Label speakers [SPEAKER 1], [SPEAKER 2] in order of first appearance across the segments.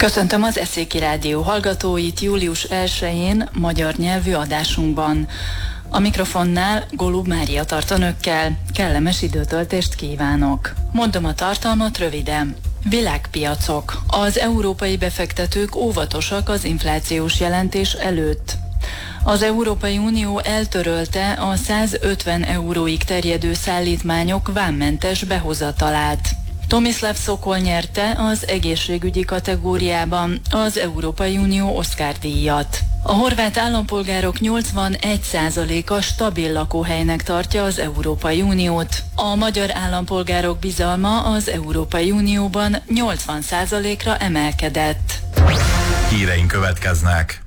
[SPEAKER 1] Köszöntöm az Eszéki Rádió hallgatóit július 1-én magyar nyelvű adásunkban. A mikrofonnál Golub Mária tart önökkel, kellemes időtöltést kívánok. Mondom a tartalmat röviden. Világpiacok. Az európai befektetők óvatosak az inflációs jelentés előtt. Az Európai Unió eltörölte a 150 euróig terjedő szállítmányok vámmentes behozatalát. Tomislav Sokol nyerte az egészségügyi kategóriában az Európai Unió Oscar-díjat. A horvát állampolgárok 81%-a stabil lakóhelynek tartja az Európai Uniót. A magyar állampolgárok bizalma az Európai Unióban 80%-ra emelkedett.
[SPEAKER 2] Híreink következnek.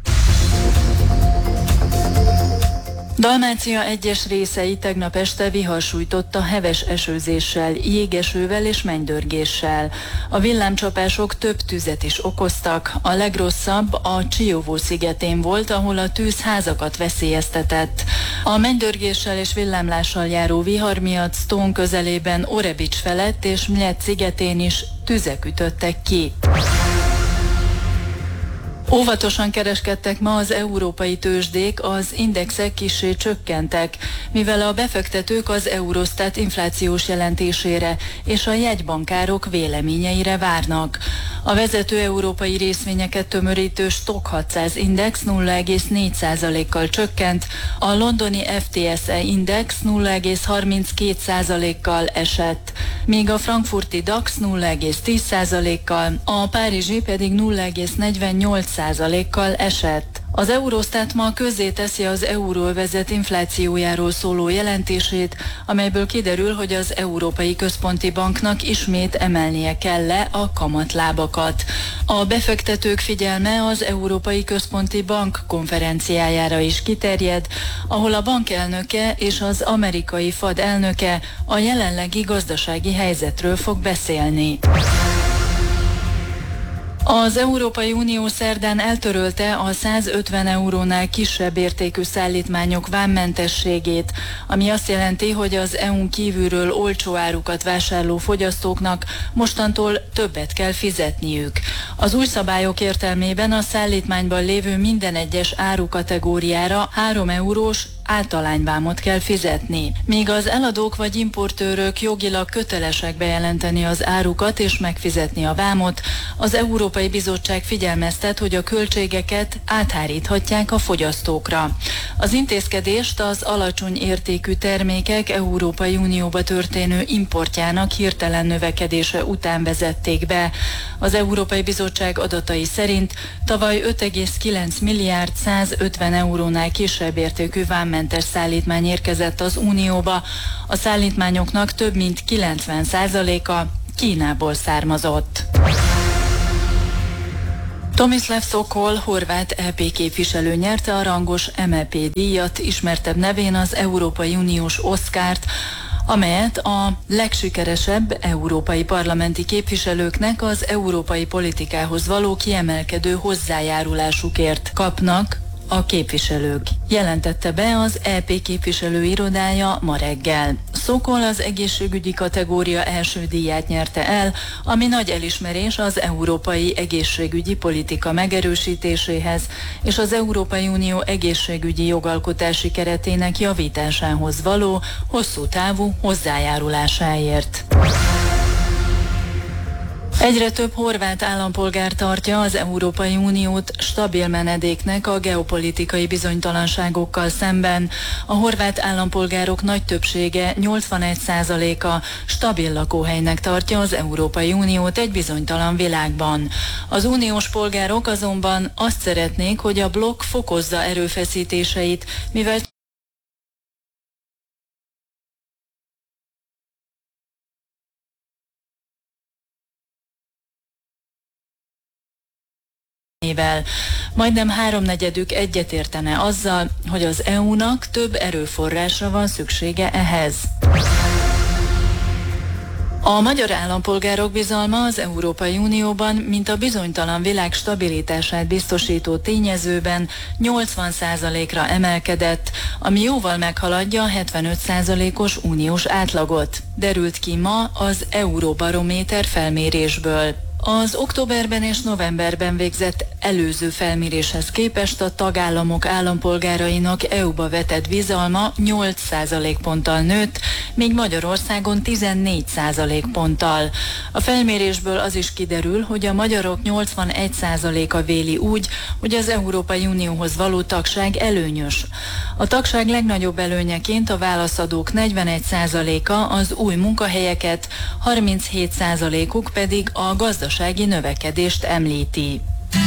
[SPEAKER 1] Dalmácia egyes részei tegnap este vihar sújtotta heves esőzéssel, jégesővel és mennydörgéssel. A villámcsapások több tüzet is okoztak. A legrosszabb a Csiovó szigetén volt, ahol a tűz házakat veszélyeztetett. A mennydörgéssel és villámlással járó vihar miatt Stone közelében Orebics felett és Mljet szigetén is tüzek ütöttek ki. Óvatosan kereskedtek ma az európai tőzsdék, az indexek kissé csökkentek, mivel a befektetők az Eurostat inflációs jelentésére és a jegybankárok véleményeire várnak. A vezető európai részvényeket tömörítő Stoxx 600 index 0,4%-kal csökkent, a londoni FTSE index 0,32%-kal esett, míg a frankfurti DAX 0,10%-kal, a párizsi pedig 0,48%-kal esett. Az Eurostat ma közzéteszi az euróövezet inflációjáról szóló jelentését, amelyből kiderül, hogy az Európai Központi Banknak ismét emelnie kell le a kamatlábakat. A befektetők figyelme az Európai Központi Bank konferenciájára is kiterjed, ahol a bank elnöke és az amerikai FAD elnöke a jelenlegi gazdasági helyzetről fog beszélni. Az Európai Unió szerdán eltörölte a 150 eurónál kisebb értékű szállítmányok vámmentességét, ami azt jelenti, hogy az EU-n kívülről olcsó árukat vásárló fogyasztóknak mostantól többet kell fizetniük. Az új szabályok értelmében a szállítmányban lévő minden egyes árukategóriára 3 eurós általányvámot kell fizetni. Míg az eladók vagy importőrök jogilag kötelesek bejelenteni az árukat és megfizetni a vámot, az Európai Bizottság figyelmeztet, hogy a költségeket átháríthatják a fogyasztókra. Az intézkedést az alacsony értékű termékek Európai Unióba történő importjának hirtelen növekedése után vezették be. Az Európai Bizottság adatai szerint tavaly 5,9 milliárd 150 eurónál kisebb értékű vámmentes szállítmány érkezett az Unióba. A szállítmányoknak több mint 90%-a Kínából származott. Tomislav Sokol, horvát EP képviselő nyerte a rangos MEP díjat, ismertebb nevén az Európai Uniós Oscart, amelyet a legsikeresebb európai parlamenti képviselőknek az európai politikához való kiemelkedő hozzájárulásukért kapnak a képviselők. Jelentette be az EP képviselő irodája ma reggel. Sokol az egészségügyi kategória első díját nyerte el, ami nagy elismerés az európai egészségügyi politika megerősítéséhez és az Európai Unió egészségügyi jogalkotási keretének javításához való hosszú távú hozzájárulásáért. Egyre több horvát állampolgár tartja az Európai Uniót stabil menedéknek a geopolitikai bizonytalanságokkal szemben. A horvát állampolgárok nagy többsége, 81%-a stabil lakóhelynek tartja az Európai Uniót egy bizonytalan világban. Az uniós polgárok azonban azt szeretnék, hogy a blokk fokozza erőfeszítéseit, mivel majdnem 3/4 egyetértene azzal, hogy az EU-nak több erőforrásra van szüksége ehhez. A magyar állampolgárok bizalma az Európai Unióban, mint a bizonytalan világ stabilitását biztosító tényezőben 80%-ra emelkedett, ami jóval meghaladja a 75%-os uniós átlagot. Derült ki ma az Euróbarométer felmérésből. Az októberben és novemberben végzett előző felméréshez képest a tagállamok állampolgárainak EU-ba vetett bizalma 8%-ponttal nőtt, míg Magyarországon 14%-ponttal. A felmérésből az is kiderül, hogy a magyarok 81%-a véli úgy, hogy az Európai Unióhoz való tagság előnyös. A tagság legnagyobb előnyeként a válaszadók 41%-a az új munkahelyeket, 37%-uk pedig a gazdasági növekedést említi.